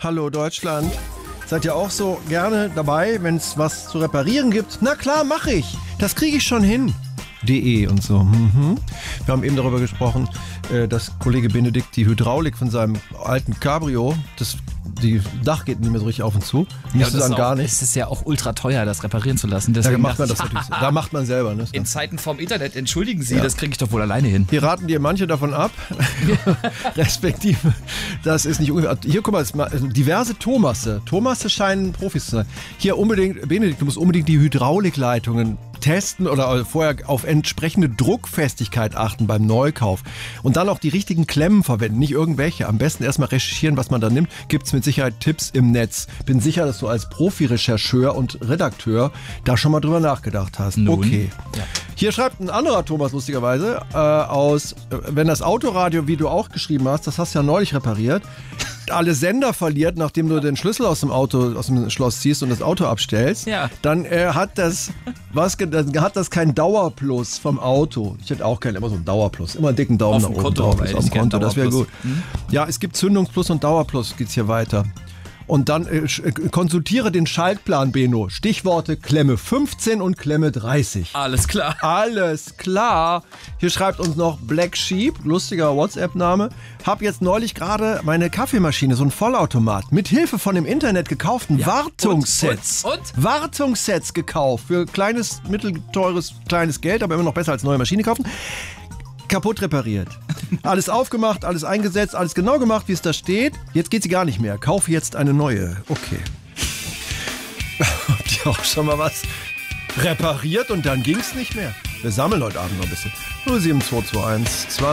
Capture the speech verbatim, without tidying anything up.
Hallo Deutschland. Seid ihr auch so gerne dabei, wenn es was zu reparieren gibt? Na klar, mache ich. Das kriege ich schon hin. De und so. Mhm. Wir haben eben darüber gesprochen, dass Kollege Benedikt die Hydraulik von seinem alten Cabrio, das die Dach geht nicht mehr so richtig auf und zu. Ja, und dann auch, gar nicht. Es ist ja auch ultra teuer, das reparieren zu lassen. Da macht man das natürlich. Da macht man selber. Ne? In Zeiten vom Internet, entschuldigen Sie, ja. das kriege ich doch wohl alleine hin. Hier raten dir manche davon ab. Respektive, das ist nicht ungefähr. Hier, guck mal, diverse Thomasse. Thomasse scheinen Profis zu sein. Hier unbedingt, Benedikt, du musst unbedingt die Hydraulikleitungen testen oder vorher auf entsprechende Druckfestigkeit achten beim Neukauf. Und dann auch die richtigen Klemmen verwenden, nicht irgendwelche. Am besten erstmal recherchieren, was man da nimmt. Gibt es mit Sicherheit Tipps im Netz. Bin sicher, dass du als Profi-Rechercheur und Redakteur da schon mal drüber nachgedacht hast. Nun? Okay. Ja. Hier schreibt ein anderer Thomas lustigerweise äh, aus, äh, wenn das Autoradio, wie du auch geschrieben hast, das hast du ja neulich repariert, alle Sender verliert, nachdem du den Schlüssel aus dem Auto, aus dem Schloss ziehst und das Auto abstellst, ja. dann äh, hat das was dann hat das kein Dauerplus vom Auto. Ich hätte auch gerne immer so einen Dauerplus, immer einen dicken Daumen nach oben Konto, drauf auf dem Konto, das wäre gut. Hm? Ja, es gibt Zündungsplus und Dauerplus, geht's hier weiter. Und dann äh, konsultiere den Schaltplan, Beno. Stichworte Klemme fünfzehn und Klemme dreißig. Alles klar. Alles klar. Hier schreibt uns noch Black Sheep, lustiger WhatsApp-Name. Hab jetzt neulich gerade meine Kaffeemaschine, so ein Vollautomat, mit Hilfe von im Internet gekauften ja. Wartungssets. Und, und, und? Wartungssets gekauft. Für kleines, mittelteures, kleines Geld, aber immer noch besser als neue Maschine kaufen. Kaputt repariert. Alles aufgemacht, alles eingesetzt, alles genau gemacht, wie es da steht. Jetzt geht sie gar nicht mehr. Kaufe jetzt eine neue. Okay. Habt ihr auch schon mal was repariert und dann ging es nicht mehr? Wir sammeln heute Abend noch ein bisschen. null sieben zwei zwei eins zwei